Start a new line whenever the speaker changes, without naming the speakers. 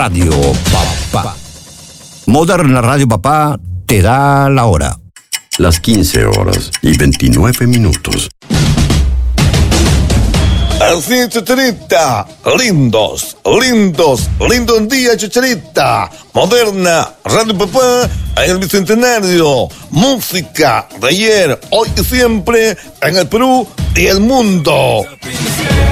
Radio Papá. Moderna Radio Papá te da la hora.
Las 15:29.
Así, Chicharita. Lindos, lindo un día, Chicharita. Moderna, Radio Papá, en el Bicentenario. Música de ayer, hoy y siempre, en el Perú y el mundo.